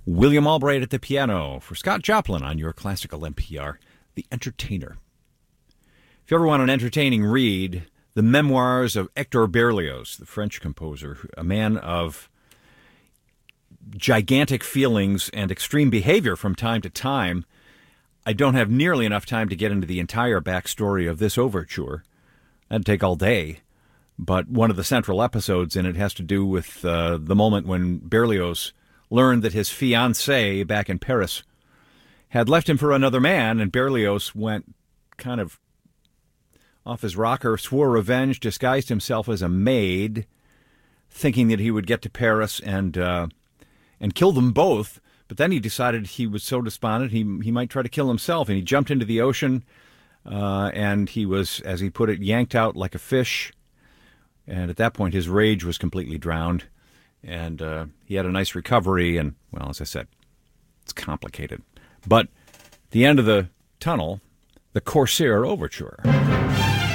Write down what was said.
William Albright at the piano for Scott Joplin on your classical NPR, The Entertainer. If you ever want an entertaining read, the memoirs of Hector Berlioz, the French composer, a man of gigantic feelings and extreme behavior from time to time. I don't have nearly enough time to get into the entire backstory of this overture. That'd take all day. But one of the central episodes in it has to do with the moment when Berlioz learned that his fiancée back in Paris had left him for another man, and Berlioz went kind of off his rocker, swore revenge, disguised himself as a maid, thinking that he would get to Paris and kill them both. But then he decided he was so despondent he might try to kill himself, and he jumped into the ocean, and he was, as he put it, yanked out like a fish. And at that point, his rage was completely drowned. And he had a nice recovery, and, well, as I said, it's complicated. But the end of the tunnel, the Corsair Overture.